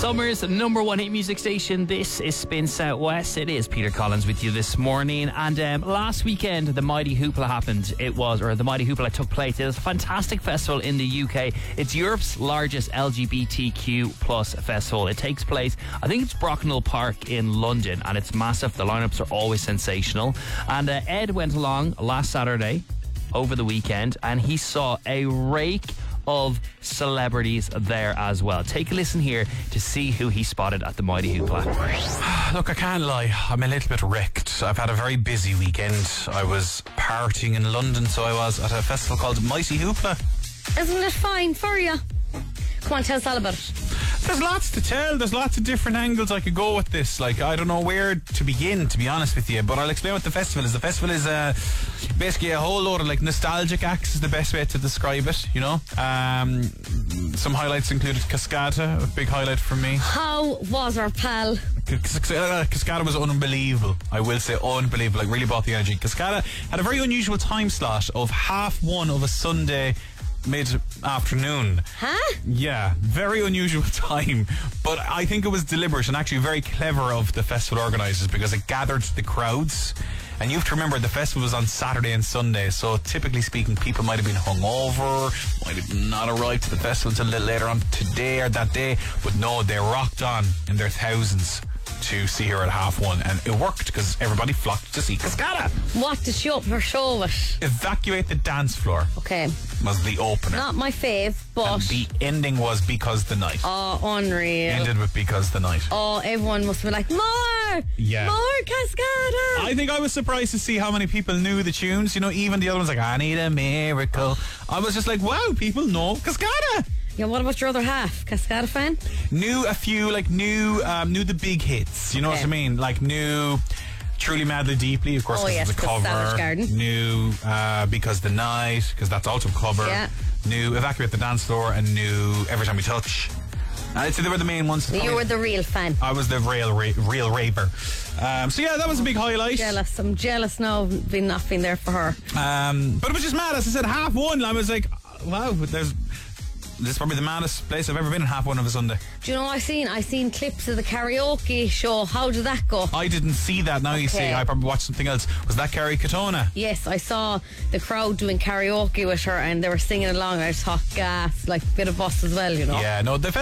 Summer's number one hit music station. This is Spin Southwest. It is Peter Collins with you this morning. And last weekend, the Mighty Hoopla happened. The Mighty Hoopla took place. It was a fantastic festival in the UK. It's Europe's largest LGBTQ plus festival. It takes place, I think it's Brocknell Park in London, and it's massive. The lineups are always sensational. And Ed went along last Saturday over the weekend, and he saw a rake of celebrities there as well. Take a listen here to see who he spotted at the Mighty Hoopla. Look, I can't lie, I'm a little bit wrecked. I've had a very busy weekend. I was partying in London, so I was at a festival called Mighty Hoopla. Isn't it fine for you? Come on, tell us all about it. There's lots to tell. There's lots of different angles I could go with this. Like, I don't know where to begin, to be honest with you, but I'll explain what the festival is. The festival is basically a whole load of like nostalgic acts is the best way to describe it, you know. Some highlights included Cascada, a big highlight for me. How was our pal? Cascada was unbelievable. I will say unbelievable. Like, really brought the energy. Cascada had a very unusual time slot of 1:30 of a Sunday mid-afternoon. Huh? Yeah, very unusual time, but I think it was deliberate and actually very clever of the festival organisers because it gathered the crowds. And you have to remember the festival was on Saturday and Sunday, so typically speaking people might have been hungover, might have not arrived to the festival until a little later on today or that day, but no, they rocked on in their thousands to see her at 1:30, and it worked because everybody flocked to see Cascada. What did she up her show with? Evacuate the Dance Floor. Okay. Was the opener. Not my fave, but... And the ending was Because the Night. Oh, unreal. Ended with Because the Night. Oh, everyone must be like, more! Yeah. More Cascada! I think I was surprised to see how many people knew the tunes. You know, even the other ones like, I Need a Miracle. I was just like, wow, people know Cascada. Yeah, what about your other half? Cascada fan? Knew a few, like, knew the big hits. You know what I mean? Like, knew Truly Madly Deeply, of course, because yes, it's a cover. Savage Garden. Knew Because the Night, because that's also a cover. Yeah. Knew Evacuate the Dance Floor, and knew Every Time We Touch. I'd say they were the main ones. You were the real fan. I was the real raver. So yeah, that was a big highlight. Jealous. I'm jealous now of not being there for her. But it was just mad. As I said, 1:30. I was like, wow, this is probably the maddest place I've ever been at 1:30 of a Sunday. Do you know what I seen clips of the karaoke show. How did that go? I didn't see that. Now you see, I probably watched something else. Was that Carrie Katona? Yes, I saw the crowd doing karaoke with her and they were singing along. I just thought gas, like a bit of us as well, you know. Yeah, no, the